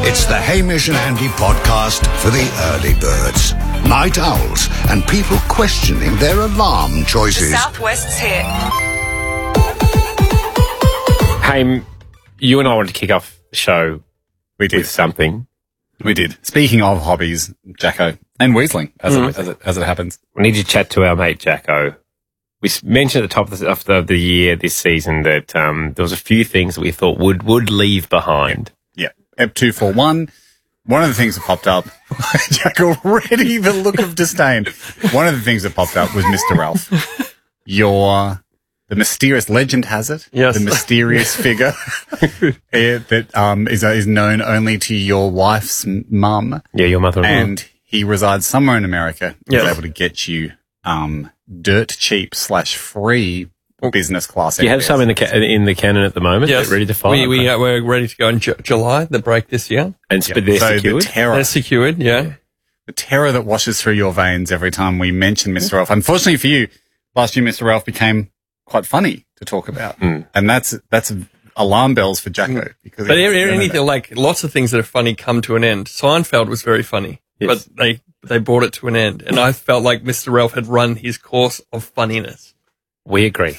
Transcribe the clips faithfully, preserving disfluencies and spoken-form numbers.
It's the Hamish and Andy podcast for the early birds, night owls, and people questioning their alarm choices. Southwest's here. Hey, you and I wanted to kick off the show We did. with something. We did. Speaking of hobbies, Jacko, and Weaseling, as, mm. it, as, it, as it happens. We need to chat to our mate Jacko. We s- mentioned at the top of the, of the, of the year this season that um, there was a few things that we thought would, would leave behind. Yeah. Ep two forty-one. One of the things that popped up, Jack already, the look of disdain. One of the things that popped up was Mister Ralph. Your, the mysterious legend has it, yes. the mysterious figure it, that um, is, uh, is known only to your wife's mum. Yeah, your mother-in-law. And he resides somewhere in America. Yes. He's able to get you um, dirt cheap slash free business class. Do you have some in the ca- in the cannon at the moment? Yes. Ready to fire? We, we, uh, we're ready to go in Ju- July, the break this year. And sp- Yep. they're so secured? The terror, They're secured, yeah. the terror that washes through your veins every time we mention Mister Ralph. Unfortunately for you, last year Mister Ralph became quite funny to talk about. Mm. And that's that's alarm bells for Jacko. Because But he- anything, like, lots of things that are funny come to an end. Seinfeld was very funny, Yes. but they, they brought it to an end. And I felt like Mister Ralph had run his course of funniness. We agree.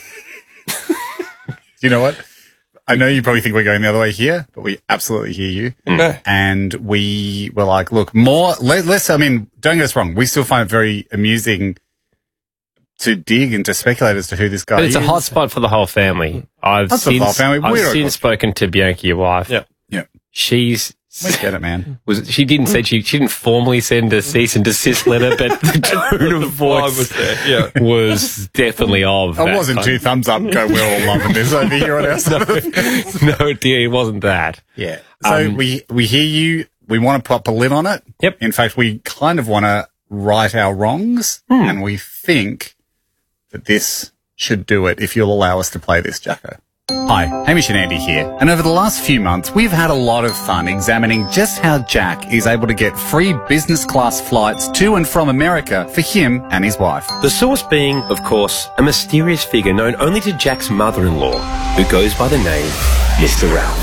You know what? I know you probably think we're going the other way here, but we absolutely hear you. Okay. And we were like, look, more, let, let's, I mean, don't get us wrong. We still find it very amusing to dig and to speculate as to who this guy But is. it's a hot spot for the whole family. I've Hot spot for the since, whole family. I've We're since a- spoken to Bianca, your wife. Yeah. Yeah. She's We get it, man. was she didn't say she she didn't formally send a cease and desist letter, but the tone of vibe voice was there, yeah. was definitely of. I that wasn't kind two thumbs up, go, we're all loving this over here on our side of the fence. No, dear, it wasn't that. Yeah. So Um, we, we hear you. We want to pop a lid on it. Yep. In fact, we kind of want to right our wrongs, Hmm. and we think that this should do it if you'll allow us to play this, Jacko. Hi, Hamish and Andy here. And over the last few months, we've had a lot of fun examining just how Jack is able to get free business class flights to and from America for him and his wife. The source being, of course, a mysterious figure known only to Jack's mother-in-law, who goes by the name Mister Ralph.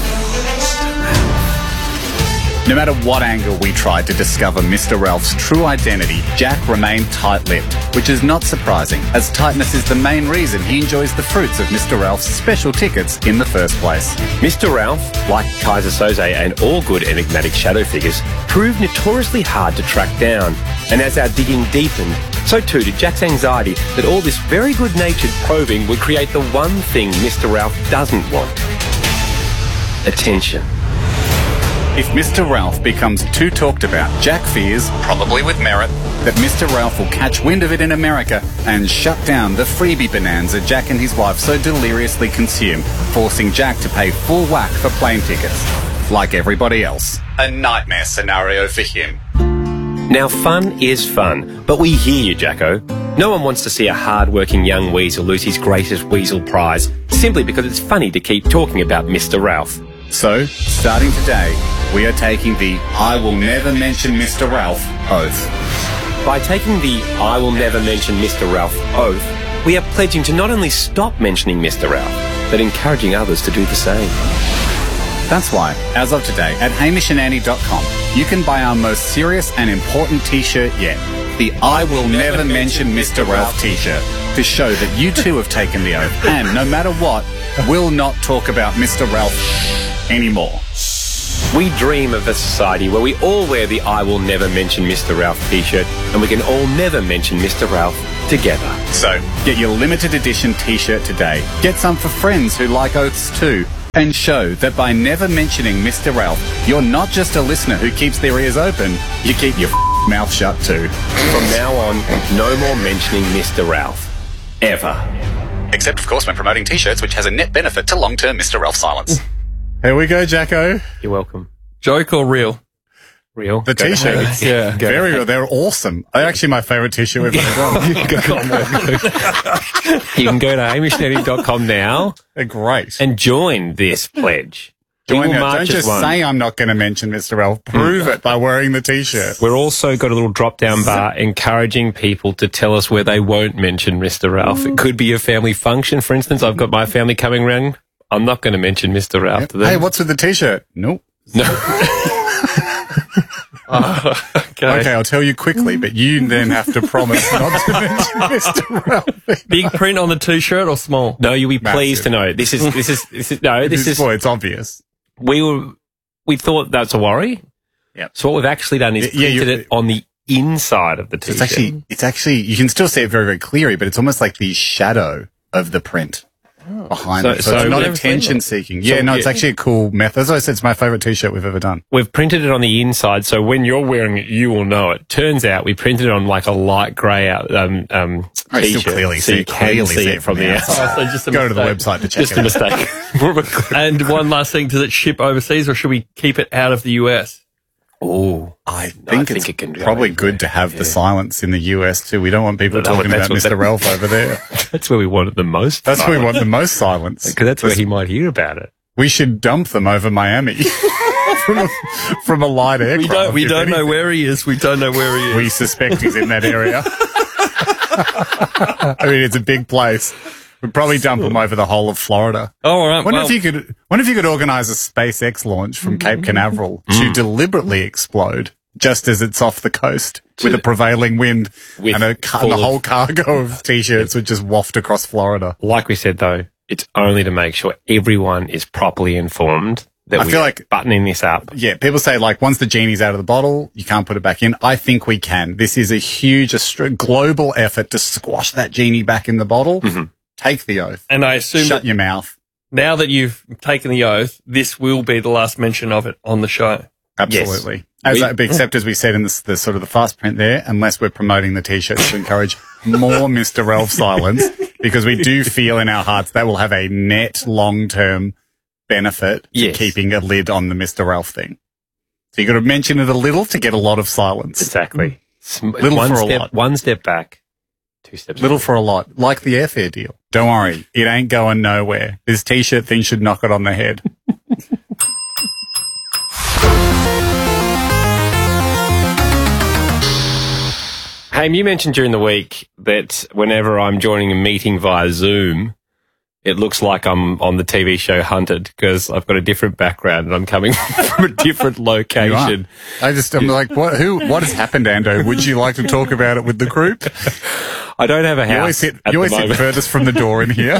No matter what angle we tried to discover Mister Ralph's true identity, Jack remained tight-lipped, which is not surprising, as tightness is the main reason he enjoys the fruits of Mister Ralph's special tickets in the first place. Mister Ralph, like Kaiser Soze and all good enigmatic shadow figures, proved notoriously hard to track down. And as our digging deepened, so too did Jack's anxiety that all this very good-natured probing would create the one thing Mister Ralph doesn't want. Attention. If Mister Ralph becomes too talked about, Jack fears, probably with merit, that Mister Ralph will catch wind of it in America and shut down the freebie bonanza Jack and his wife so deliriously consume, forcing Jack to pay full whack for plane tickets. Like everybody else. A nightmare scenario for him. Now, fun is fun, but we hear you, Jacko. No one wants to see a hard-working young weasel lose his greatest weasel prize, simply because it's funny to keep talking about Mister Ralph. So, starting today, we are taking the I will never mention Mister Ralph oath. By taking the I will never mention Mister Ralph oath, we are pledging to not only stop mentioning Mister Ralph, but encouraging others to do the same. That's why, as of today, at hamish and andy dot com, you can buy our most serious and important t-shirt yet, the I will never mention Mister Ralph t-shirt, to show that you too have taken the oath and, no matter what, will not talk about Mister Ralph anymore. We dream of a society where we all wear the I will never mention Mister Ralph t-shirt, and we can all never mention Mister Ralph together. So, get your limited edition t-shirt today. Get some for friends who like oaths too. And show that by never mentioning Mister Ralph, you're not just a listener who keeps their ears open, you keep your f- mouth shut too. From now on, no more mentioning Mister Ralph. Ever. Except, of course, when promoting t-shirts, which has a net benefit to long-term Mister Ralph silence. Here we go, Jacko. You're welcome. Joke or real? Real. The t-shirts. Yeah. Very real. They're awesome. They're actually my favourite t-shirt we've ever done. You can go to hamish and andy dot com now They're great. and join this pledge. We Join will now. march Don't as just one. say I'm not going to mention Mister Ralph. Prove it by wearing the t-shirt. We're also got a little drop-down bar encouraging people to tell us where they won't mention Mister Ralph. It could be a family function, for instance. I've got my family coming around. I'm not going to mention Mister Ralph to them. Hey, what's with the t-shirt? Nope. No. Oh, okay. Okay, I'll tell you quickly, but you then have to promise not to mention Mister Ralph. Big print on the t-shirt or small? No, you'll be Massive. pleased to know. This is, this is, this is, no, this is, Well, it's obvious. we were, we thought that's a worry. Yep. So what we've actually done is Yeah, printed you- it on the inside of the t-shirt. It's actually, it's actually, you can still see it very, very clearly, but it's almost like the shadow of the print behind So- it. So, so it's we've not never seen attention that. seeking. Yeah, So- no, it's yeah. actually a cool method. As I said, it's my favorite t-shirt we've ever done. We've printed it on the inside, so when you're wearing it, you will know it. Turns out we printed it on like a light grey out um, um, I t-shirt, still clearly so see you it, can clearly see it from the outside. Oh, so just a Go to the mistake. website to check Just it a out. mistake. And one last thing, does it ship overseas or should we keep it out of the U S? Oh, I think I it's think it can go probably everywhere. good to have the silence in the U S too. We don't want people No, talking that's about what Mister they- Ralph over there. that's where we want it the most. That's where we want the most silence. because that's where he might hear about it. We should dump them over Miami from, a, from a light aircraft. We don't, we if don't know anything. where he is. We don't know where he is. We suspect he's in that area. I mean, it's a big place. We'd probably dump him over the whole of Florida. Oh, all right. Wonder Well, if you could. Wonder if you could organise a SpaceX launch from Cape Canaveral to deliberately explode just as it's off the coast with a prevailing wind, With and a car, full the of- whole cargo of t-shirts would just waft across Florida. Like we said, though, it's only to make sure everyone is properly informed that I we're feel like- buttoning this up. Yeah, people say like once the genie's out of the bottle, you can't put it back in. I think we can. This is a huge Aust- global effort to squash that genie back in the bottle. Take the oath. and I assume Shut that your mouth. now that you've taken the oath, this will be the last mention of it on the show. Absolutely. As We- I, except as we said in the, the sort of the fast print there, unless we're promoting the t-shirts to encourage more Mister Ralph silence, because we do feel in our hearts that will have a net long-term benefit to Yes. keeping a lid on the Mister Ralph thing. So you got to mention it a little to get a lot of silence. Exactly. Sm- Little one for a step, lot. One step back, two steps Little forward. for a lot, like the airfare deal. Don't worry, it ain't going nowhere. This t-shirt thing should knock it on the head. Hey, you mentioned during the week that whenever I'm joining a meeting via Zoom, it looks like I'm on the T V show Hunted because I've got a different background and I'm coming from a different You location. are. I just, I'm like, what, who, what has happened, Ando? Would you like to talk about it with the group? I don't have a You house. always sit, at you always the sit moment. furthest from the door in here.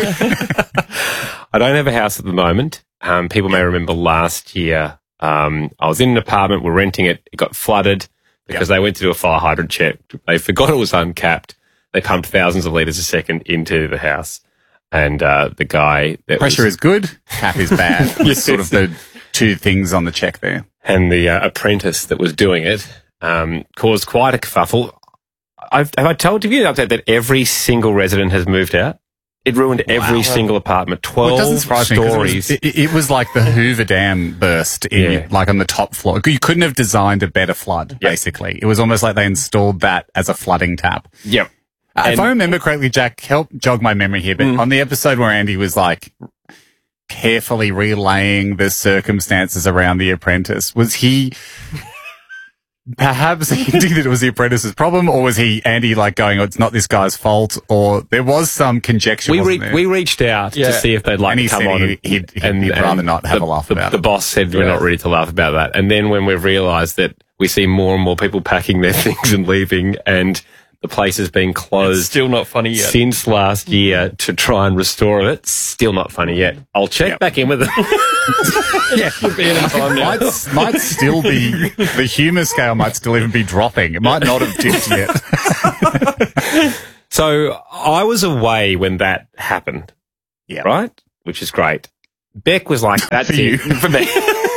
I don't have a house at the moment. Um, people may remember last year, um, I was in an apartment, we're renting it, it got flooded because they went to do a fire hydrant check. They forgot it was uncapped. They pumped thousands of litres a second into the house. And uh, the guy... that Pressure was, is good, cap is bad. Yes. It's sort of the two things on the check there. And the uh, apprentice that was doing it um, caused quite a kerfuffle. I've, have I told you the update that every single resident has moved out? It ruined every single apartment. Twelve Well, it doesn't surprise me 'cause it was, stories. it, it was like the Hoover Dam burst in, Yeah. like on the top floor. You couldn't have designed a better flood, Yeah. basically. It was almost like they installed that as a flooding tap. Yep. Uh, if And- Mm. I remember correctly, Jack, help jog my memory here, but on the episode where Andy was like carefully relaying the circumstances around The Apprentice, was he perhaps hinting that it was The Apprentice's problem, or was he, Andy, like going, oh, it's not this guy's fault, or there was some conjecture, We, wasn't re- there? we reached out Yeah. to see if they'd like And he to come said on. he- he'd- he'd- he'd rather not have the, a laugh the, about the it. boss said we're Yeah. not ready to laugh about that. And then when we've realised that we see more and more people packing their things and leaving, and the place has been It's closed still not funny yet. since last year to try and restore it, it's still not funny yet. I'll check Yep. back in with them. yeah. Be any time now. might, might still be, the humour scale might still even be dropping. It might not have dipped yet. So I was away when that happened. Yeah. Right? Which is great. Beck was like, that's For you. it. For me.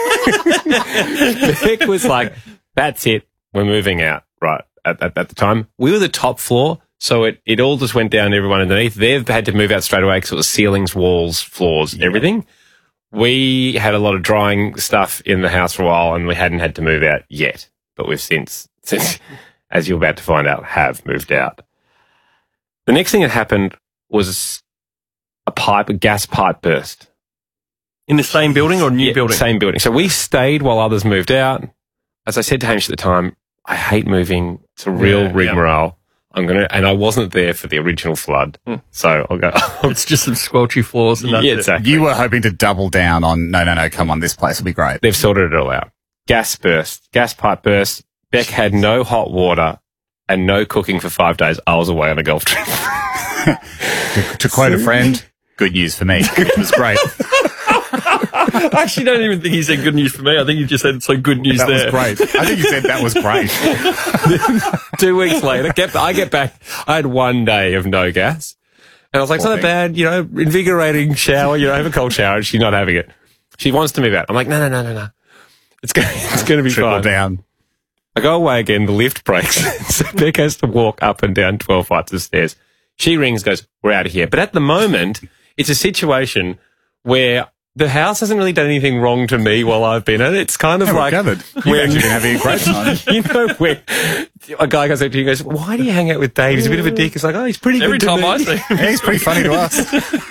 Beck was like, that's it. We're moving out. Right. At, at, at the time, we were the top floor. So it, it all just went down to everyone underneath. They've had to move out straight away because it was ceilings, walls, floors, everything. We had a lot of drying stuff in the house for a while and we hadn't had to move out yet. But we've since, since, as you're about to find out, have moved out. The next thing that happened was a pipe, a gas pipe burst. In the same building or new Yeah, building? Same building. So we stayed while others moved out. As I said to Hamish at the time, I hate moving. It's a real Yeah, rigmarole. I'm gonna, and I wasn't there for the original flood, mm. so I'll go. It's just some squelchy floors, and that's yeah, it. exactly. You were hoping to double down on no, no, no. Come on, this place will be great. They've sorted it all out. Gas burst, gas pipe burst. Beck had no hot water and no cooking for five days. I was away on a golf trip. to, to quote a friend, good news for me. It was great. I actually don't even think he said good news for me. I think he just said so good news that there. That was great. I think he said that was great. Two weeks later, get, I get back. I had one day of no gas. And I was like, it's not a bad, you know, invigorating shower. You know, have a cold shower. And she's not having it. She wants to move out. I'm like, no, no, no, no, no. It's going it's going to be Trickle fine. down. I go away again. The lift breaks. So Beck has to walk up and down twelve flights of stairs. She rings, goes, we're out of here. But at the moment, it's a situation where the house hasn't really done anything wrong to me while I've been at it. It's kind of yeah, like gathered. You've when, actually been having a great time. You know, when a guy goes up to you and goes, why do you hang out with Dave? He's a bit of a dick. It's like, oh, he's pretty Every good to time me. I see him. Yeah, he's pretty funny to us.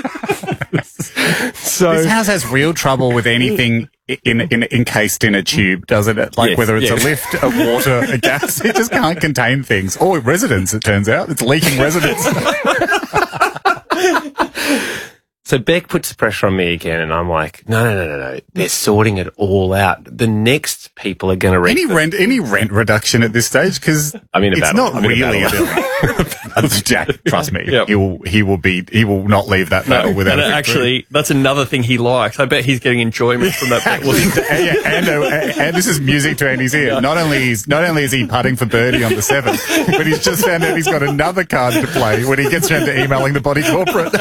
So this house has real trouble with anything in, in, encased in a tube, doesn't it? Like yes, whether it's yes. a lift, a water, a gas, it just can't contain things. Or residents, it turns out. It's leaking residents. So Beck puts the pressure on me again, and I'm like, no, no, no, no, no. They're sorting it all out. The next people are going to rent any rent, any rent reduction at this stage, because I'm in a it's battle. not I'm in a really a battle. bill. Jack, trust me, Yep. he will, he will be, he will not leave that battle without. And a victory. actually, that's another thing he likes. I bet he's getting enjoyment from that. Actually, and, yeah, and, uh, and this is music to Andy's ear. Yeah. Not only is not only is he putting for birdie on the seventh, but he's just found out he's got another card to play when he gets around to emailing the body corporate.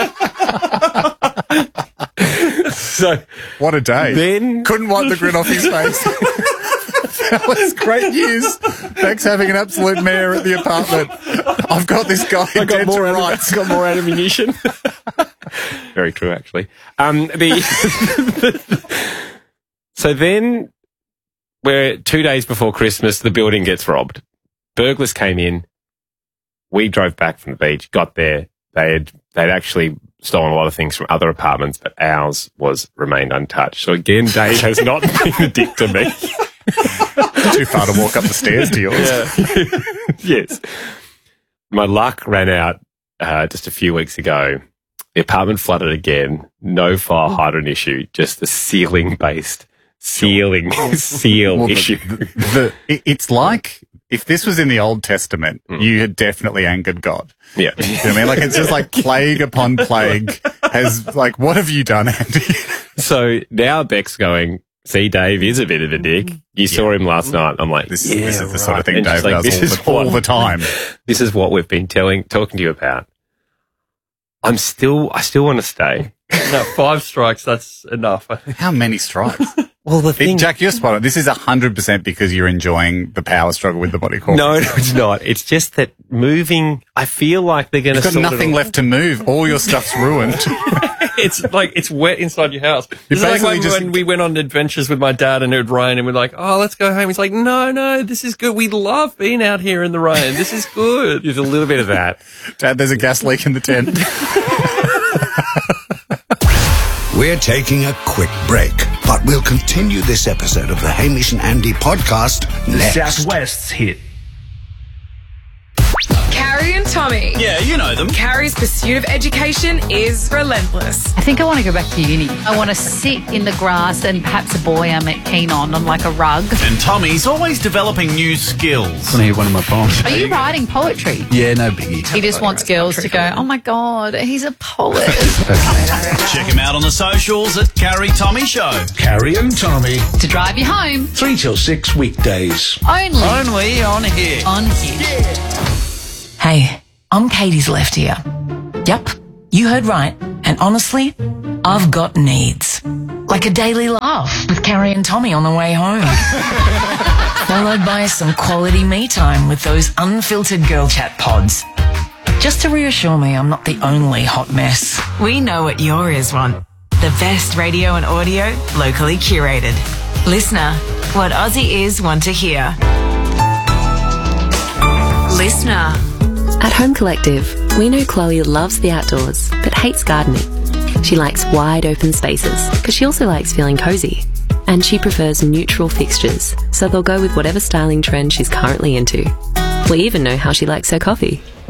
So What a day! Then Couldn't wipe the grin off his face. That was great news. Beck's having an absolute mare at the apartment. I've got this guy I got dead more to out of, rights. got more out of ammunition. Very true, actually. Um, the so then, we're two days before Christmas. The building gets robbed. Burglars came in. We drove back from the beach. Got there. They had they'd actually stolen a lot of things from other apartments, but ours was remained untouched. So again, Dave has not been a dick to me. Too far to walk up the stairs to yours. Yeah. Yes. My luck ran out uh, just a few weeks ago. The apartment flooded again. No fire hydrant issue, just the ceiling-based ceiling seal Well, the- issue. The, the, it- it's like if this was in the Old Testament, Mm. you had definitely angered God. Yeah. You know what I mean? Like it's just like plague upon plague has like, what have you done, Andy? So now Beck's going, see, Dave is a bit of a dick. You saw him last night. I'm like, This, yeah, this is the right. sort of thing And Dave she's like, does this all, is the, all what- the time. This is what we've been telling, talking to you about. I'm still, I still want to stay. No, five strikes, that's enough. How many strikes? Well, the It- thing, Jack, you're spot on. This is one hundred percent because you're enjoying the power struggle with the body corporate. no, no, it's not. It's just that moving, I feel like they're going to You've got sort nothing it all. left to move. All your stuff's ruined. It's like, it's wet inside your house. It's like basically when, just- when we went on adventures with my dad and it would rain and we're like, oh, let's go home. He's like, no, no, this is good. We love being out here in the rain. This is good. There's a little bit of that. Dad, there's a gas leak in the tent. We're taking a quick break, but we'll continue this episode of the Hamish and Andy podcast next. Southwest's hit. Carrie and Tommy. Yeah, you know them. Carrie's pursuit of education is relentless. I think I want to go back to uni. I want to sit in the grass and perhaps a boy I'm keen on on like a rug. And Tommy's always developing new skills. I hear one of my poems. Are you writing poetry? Yeah, no biggie. He just wants girls to go, oh my God, he's a poet. Check him out on the socials at Carrie Tommy Show. Carrie and Tommy, To drive you home. three till six weekdays. Only Only on here. on here. Hey, I'm Katie's left ear. Yep, you heard right. And honestly, I've got needs. Like a daily laugh with Carrie and Tommy on the way home. Followed by some quality me time with those unfiltered girl chat pods. Just to reassure me I'm not the only hot mess. We know what your ears want. The best radio and audio, locally curated. Listener, what Aussie ears want to hear. Listener. At Home Collective, we know Chloe loves the outdoors, but hates gardening. She likes wide open spaces, because she also likes feeling cozy. And she prefers neutral fixtures, so they'll go with whatever styling trend she's currently into. We even know how she likes her coffee.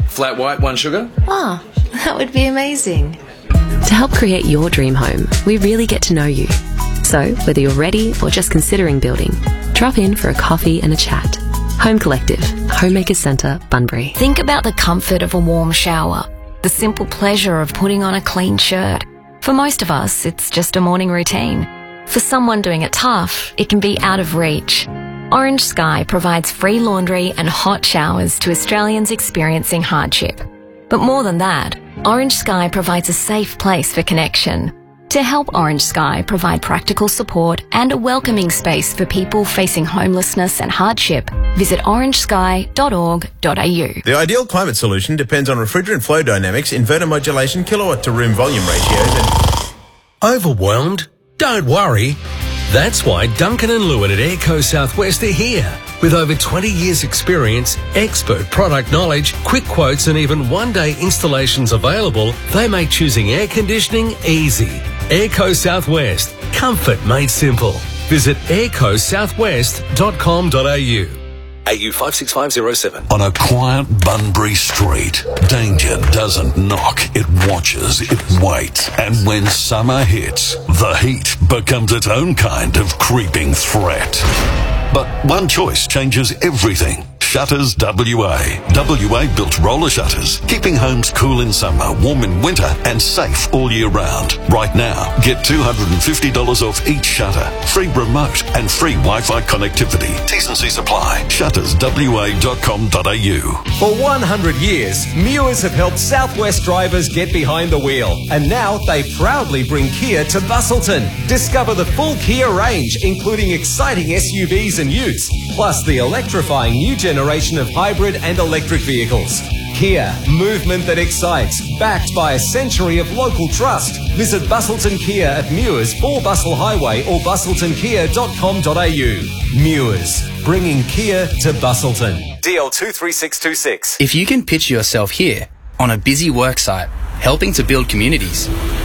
Flat white, one sugar? Oh, that would be amazing. To help create your dream home, we really get to know you. So, whether you're ready or just considering building, drop in for a coffee and a chat. Home Collective, Homemakers Centre, Bunbury. Think about the comfort of a warm shower, the simple pleasure of putting on a clean shirt. For most of us, it's just a morning routine. For someone doing it tough, it can be out of reach. Orange Sky provides free laundry and hot showers to Australians experiencing hardship. But more than that, Orange Sky provides a safe place for connection. To help Orange Sky provide practical support and a welcoming space for people facing homelessness and hardship, visit orange sky dot org dot a u. The ideal climate solution depends on refrigerant flow dynamics, inverter modulation, kilowatt to room volume ratios and... Overwhelmed? Don't worry. That's why Duncan and Lewin at Airco Southwest are here. With over twenty years experience, expert product knowledge, quick quotes and even one-day installations available, they make choosing air conditioning easy. Airco Southwest. Comfort made simple. Visit airco southwest dot com dot a u. A U five six five zero seven. On a quiet Bunbury street, danger doesn't knock, it watches, it waits. And when summer hits, the heat becomes its own kind of creeping threat. But one choice changes everything. Shutters W A. W A built roller shutters, keeping homes cool in summer, warm in winter, and safe all year round. Right now, get two hundred fifty dollars off each shutter, free remote, and free Wi-Fi connectivity. T's and C's apply. shutters w a dot com dot a u. For one hundred years, Mewers have helped Southwest drivers get behind the wheel. And now they proudly bring Kia to Busselton. Discover the full Kia range, including exciting S U Vs and utes, plus the electrifying new generation of hybrid and electric vehicles. Kia, movement that excites, backed by a century of local trust. Visit Busselton Kia at Mewers, four Bustle Highway or busselton kia dot com dot a u. Mewers, bringing Kia to Busselton. D L two three six two six. If you can picture yourself here, on a busy worksite, helping to build communities,